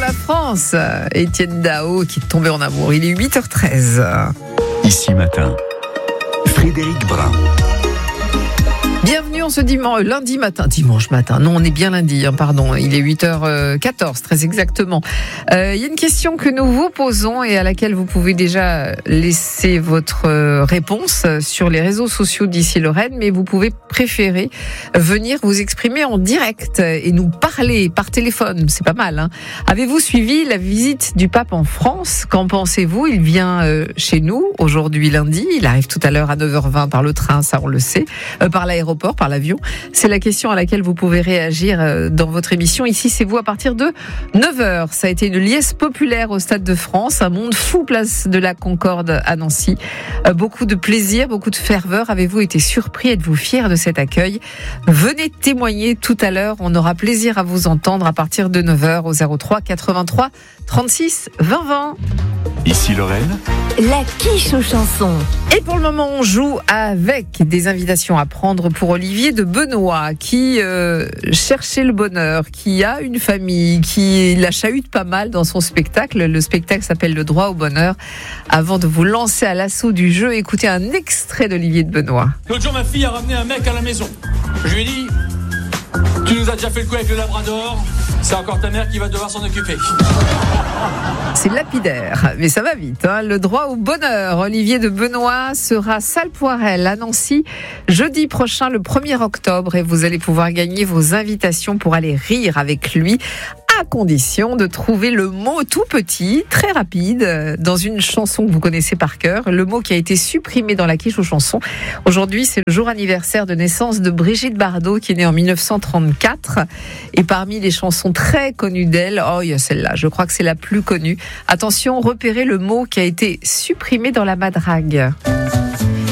la France. Étienne Dao qui est tombé en amour. Il est 8h13. Ici Matin, Frédéric Brun. Bienvenue en ce dimanche matin. Non, on est bien lundi, pardon. Il est 8h14, très exactement. Il y a une question que nous vous posons et à laquelle vous pouvez déjà laisser votre réponse sur les réseaux sociaux d'Ici Lorraine, mais vous pouvez préférer venir vous exprimer en direct et nous parler par téléphone. C'est pas mal, hein. Avez-vous suivi la visite du pape en France? Qu'en pensez-vous? Il vient chez nous aujourd'hui lundi. Il arrive tout à l'heure à 9h20 par le train, ça on le sait, par l'aéroport, par l'avion. C'est la question à laquelle vous pouvez réagir dans votre émission. Ici, c'est vous à partir de 9h. Ça a été une liesse populaire au Stade de France, un monde fou place de la Concorde à Nancy. Beaucoup de plaisir, beaucoup de ferveur. Avez-vous été surpris? Êtes-vous fiers de cet accueil? Venez témoigner tout à l'heure. On aura plaisir à vous entendre à partir de 9h au 03 83 36 20 20. Ici Lorraine, la quiche aux chansons. Et pour le moment, on joue avec des invitations à prendre pour Olivier de Benoît, qui cherchait le bonheur, qui a une famille, qui la chahute pas mal dans son spectacle. Le spectacle s'appelle Le Droit au Bonheur. Avant de vous lancer à l'assaut du jeu, écoutez un extrait d'Olivier de Benoît. L'autre jour, ma fille a ramené un mec à la maison. Je lui ai dit, tu nous as déjà fait le coup avec le Labrador, c'est encore ta mère qui va devoir s'en occuper. C'est lapidaire, mais ça va vite, hein. Le droit au bonheur. Olivier de Benoît sera salle Poirel à Nancy jeudi prochain, le 1er octobre, et vous allez pouvoir gagner vos invitations pour aller rire avec lui, à condition de trouver le mot tout petit, très rapide, dans une chanson que vous connaissez par cœur, le mot qui a été supprimé dans la quiche aux chansons. Aujourd'hui, c'est le jour anniversaire de naissance de Brigitte Bardot, qui est née en 1934. Et parmi les chansons très connues d'elle, il y a celle-là, je crois que c'est la plus connue. Attention, repérez le mot qui a été supprimé dans la madrague.